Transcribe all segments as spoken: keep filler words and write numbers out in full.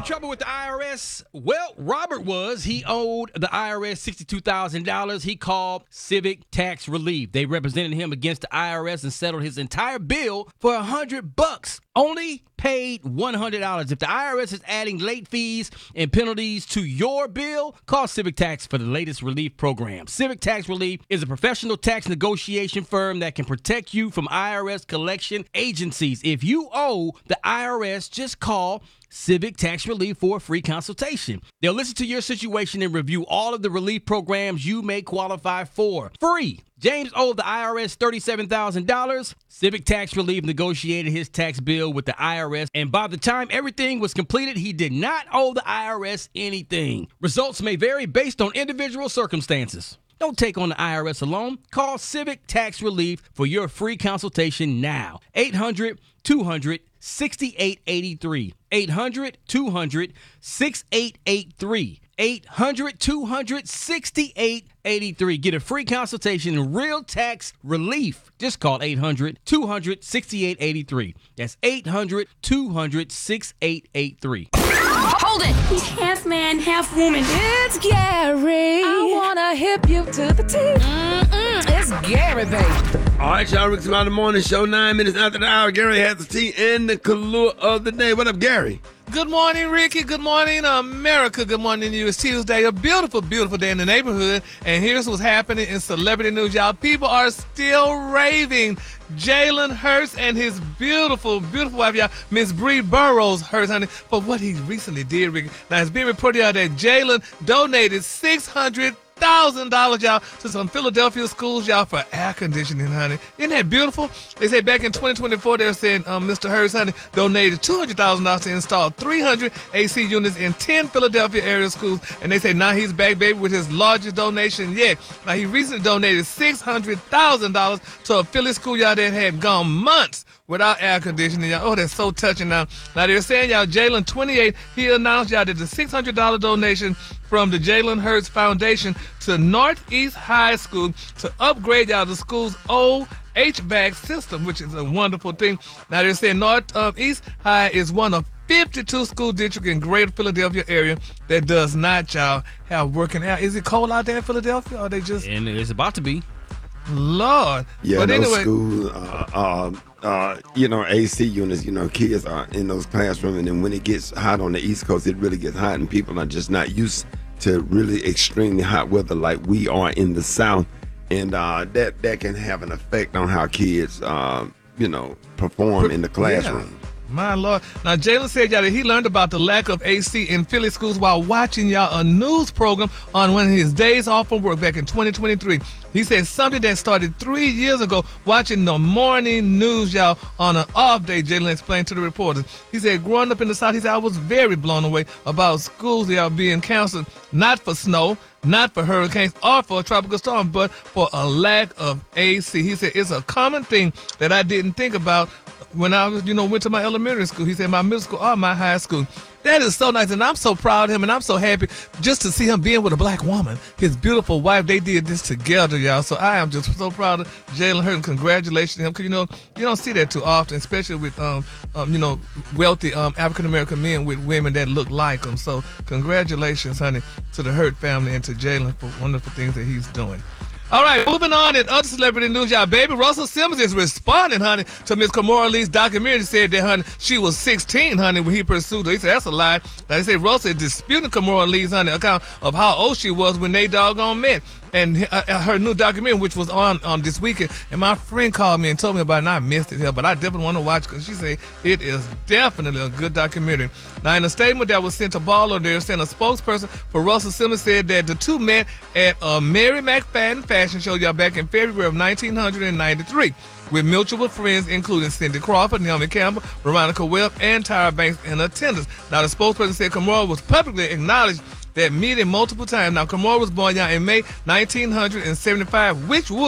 Having trouble with the I R S? Well, Robert was. He owed the I R S sixty-two thousand dollars. He called Civic Tax Relief. They represented him against the I R S and settled his entire bill for a hundred bucks. Only paid one hundred dollars. If the I R S is adding late fees and penalties to your bill, call Civic Tax for the latest relief program. Civic Tax Relief is a professional tax negotiation firm that can protect you from I R S collection agencies. If you owe the I R S, just call Civic Tax Relief for a free consultation. They'll listen to your situation and review all of the relief programs you may qualify for. Free. James owed the I R S thirty-seven thousand dollars. Civic Tax Relief negotiated his tax bill with the I R S, and by the time everything was completed, he did not owe the I R S anything. Results may vary based on individual circumstances. Don't take on the I R S alone. Call Civic Tax Relief for your free consultation now. eight hundred two hundred sixty-eight eighty-three. eight hundred two hundred sixty-eight eighty-three. eight hundred two hundred sixty-eight eighty-three. Get a free consultation and real tax relief. Just call eight hundred two hundred sixty-eight eighty-three. That's eight hundred two hundred sixty-eight eighty-three. Hold it! He's half man, half woman. It's Gary. I wanna hip you to the T. Mm-mm, it's Gary, baby. All right, y'all. Rick's Around the Morning Show, nine minutes after the hour. Gary has the tea and the Kahlua of the day. What up, Gary? Good morning, Ricky. Good morning, America. Good morning to you. It's Tuesday, a beautiful, beautiful day in the neighborhood. And here's what's happening in celebrity news, y'all. People are still raving. Jalen Hurts and his beautiful, beautiful wife, y'all, Miss Bree Burrows Hurts, honey, for what he recently did, Ricky. Now, it's being reported out that Jalen donated six hundred thousand dollars, y'all, to some Philadelphia schools, y'all, for air conditioning, honey. Isn't that beautiful? They say back in twenty twenty-four, they were saying um, Mister Hurts, honey, donated two hundred thousand dollars to install three hundred A C units in ten Philadelphia area schools. And they say now he's back, baby, with his largest donation yet. Now, he recently donated six hundred thousand dollars to a Philly school, y'all, that had gone months without air conditioning, y'all. Oh, that's so touching now. Now, they're saying, y'all, Jalen, twenty-eight, he announced, y'all, that the six hundred dollars donation from the Jalen Hurts Foundation to Northeast High School to upgrade, y'all, the school's old H V A C system, which is a wonderful thing. Now, they're saying Northeast High is one of fifty-two school districts in greater Philadelphia area that does not, y'all, have working air. Is it cold out there in Philadelphia, or they just... And it's about to be. Lord. Yeah, but those anyway, schools, uh, uh, uh, you know, A C units, you know, kids are in those classrooms, and then when it gets hot on the East Coast, it really gets hot, and people are just not used to really extremely hot weather like we are in the South, and uh, that, that can have an effect on how kids, uh, you know, perform in the classroom. Yeah. My Lord. Now, Jalen said, y'all, that he learned about the lack of A C in Philly schools while watching, y'all, a news program on one of his days off from work back in twenty twenty-three. He said something that started three years ago watching the morning news, y'all, on an off day, Jalen explained to the reporters. He said, growing up in the South, he said, I was very blown away about schools, y'all, being canceled, not for snow, not for hurricanes or for a tropical storm, but for a lack of A C. He said, it's a common thing that I didn't think about when I was, you know, went to my elementary school. He said my middle school or my high school. That is so nice, and I'm so proud of him, and I'm so happy just to see him being with a black woman, his beautiful wife. They did this together, y'all, so I am just so proud of Jalen Hurts. Congratulations to him, because, you know, you don't see that too often, especially with, um, um you know, wealthy um, African-American men with women that look like them. So congratulations, honey, to the Hurt family and to Jalen for wonderful things that he's doing. All right, moving on in other celebrity news, y'all. Baby Russell Simmons is responding, honey, to Miss Kimora Lee's documentary. Said that, honey, she was sixteen, honey, when he pursued her. He said that's a lie. Now, they say Russell is disputing Kimora Lee's, honey, account of how old she was when they doggone met. And uh, her new documentary, which was on um, this weekend, and my friend called me and told me about it, and I missed it here, but I definitely want to watch it because she said it is definitely a good documentary. Now, in a statement that was sent to Baller, they're saying a spokesperson for Russell Simmons said that the two met at a Mary McFadden fashion show, y'all, back in February of nineteen ninety-three. With mutual friends, including Cindy Crawford, Naomi Campbell, Veronica Webb, and Tyra Banks in attendance. Now, the spokesperson said Kimora was publicly acknowledged that meeting multiple times. Now, Kimora was born, y'all, in May nineteen seventy-five, which would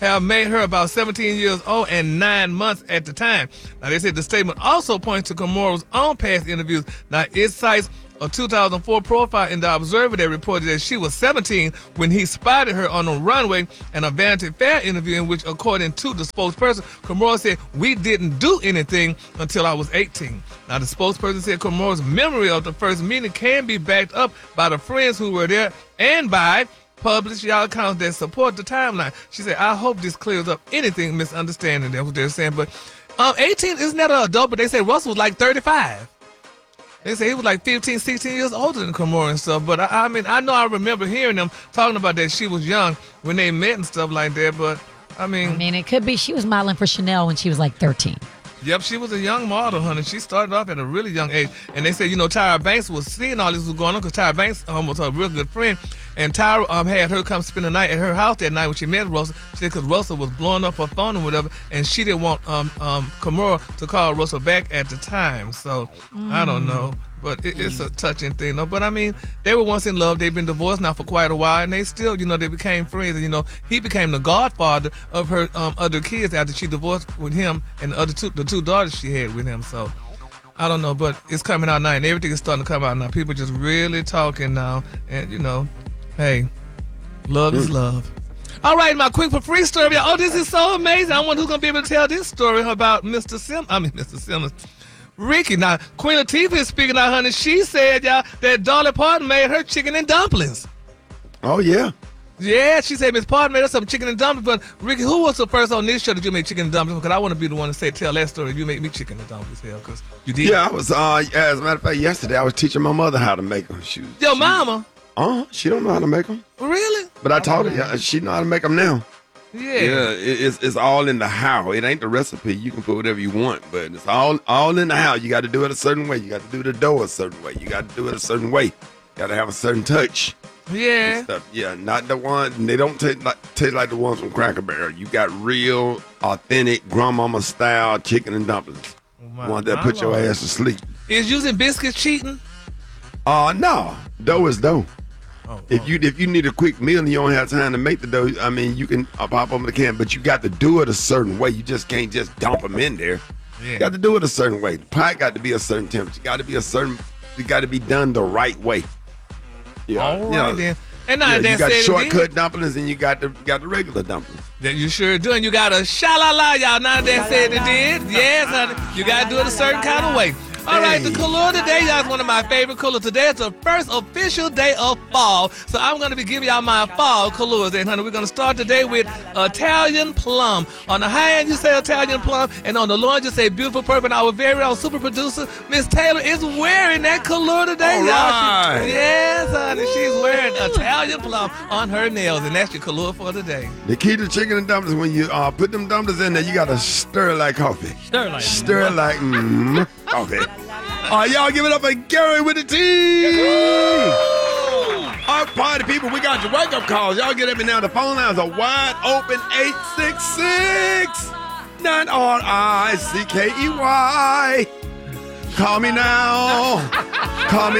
have made her about seventeen years old and nine months at the time. Now, they said the statement also points to Kimora's own past interviews. Now, it cites a two thousand four profile in The Observer that reported that she was seventeen when he spotted her on a runway, and a Vanity Fair interview in which, according to the spokesperson, Kimora said, "We didn't do anything until I was eighteen." Now, the spokesperson said Kimora's memory of the first meeting can be backed up by the friends who were there and by published y'all accounts that support the timeline. She said, "I hope this clears up anything misunderstanding." That's what they're saying. But um, eighteen isn't that an adult? But they say Russell was like thirty-five. They say he was like fifteen, sixteen years older than Kimora and stuff. But I, I mean, I know I remember hearing them talking about that she was young when they met and stuff like that. But I mean, I mean, it could be she was modeling for Chanel when she was like thirteen. Yep, she was a young model, honey. She started off at a really young age. And they said, you know, Tyra Banks was seeing all this was going on because Tyra Banks um, was a real good friend. And Tyra um, had her come spend the night at her house that night when she met Russell. She said because Russell was blowing up her phone or whatever, and she didn't want um, um, Kimora to call Russell back at the time. So, mm. I don't know. But it, it's a touching thing, though. But, I mean, they were once in love. They've been divorced now for quite a while, and they still, you know, they became friends. And, you know, he became the godfather of her um, other kids after she divorced with him and the other two, the two daughters she had with him. So, I don't know. But it's coming out now, and everything is starting to come out now. People just really talking now. And, you know, hey, love is love. All right, my quick for free story. Oh, this is so amazing. I wonder who's going to be able to tell this story about Mister Sim. I mean, Mister Simmons. Ricky. Now, Queen Latifah is speaking out, honey. She said, y'all, that Dolly Parton made her chicken and dumplings. Oh, yeah. Yeah, she said Miss Parton made us some chicken and dumplings. But, Ricky, who was the first on this show that you made chicken and dumplings? Because I want to be the one to say, tell that story. You made me chicken and dumplings, hell, because you did. Yeah, I was, uh, as a matter of fact, yesterday I was teaching my mother how to make them. She, Your she, mama? Uh, she don't know how to make them. Really? But I taught her, yeah, she know how to make them now. Yeah. Yeah, it, it's it's all in the how. It ain't the recipe. You can put whatever you want, but it's all all in the how. You got to do it a certain way. You got to do the dough a certain way. You got to do it a certain way. You got to have a certain touch. Yeah. And stuff. Yeah, not the one. They don't taste like taste like the ones from Cracker Barrel. You got real, authentic grandmama style chicken and dumplings. My, one that my put your Lord. ass to sleep. Is using biscuits cheating? Uh no, dough is dough. Oh, If oh. you if you need a quick meal and you don't have time to make the dough, I mean, you can uh, pop over the can, but you got to do it a certain way. You just can't just dump them in there. Yeah. You got to do it a certain way. The pie got to be a certain temperature. Got to be a certain. It got to be done the right way. Yeah. All you right, know, then. And now yeah, that you got said shortcut dumplings and you got the got the regular dumplings. That you sure do. And you got a sha-la-la, y'all. Now that said it did. Yes, honey. You got to do it a certain kind of way. All right, the color today, y'all, is one of my favorite colors. Today is the first official day of fall. So I'm going to be giving y'all my fall colors. And, honey, we're going to start today with Italian plum. On the high end, you say Italian plum. And on the low end, you say beautiful purple. And our very own super producer, Miss Taylor, is wearing that color today, All y'all. right. She, yes, honey. She's wearing Italian plum on her nails. And that's your color for today. The key to chicken and dumplings, when you uh, put them dumplings in there, you got to stir it like coffee. Stir like Stir it like mm, coffee. All right, y'all give it up for Gary with the T. Our party people, we got your wake-up calls. Y'all get up and now. The phone lines are wide open. eight six six, nine R I C K E Y. Call me now. Call me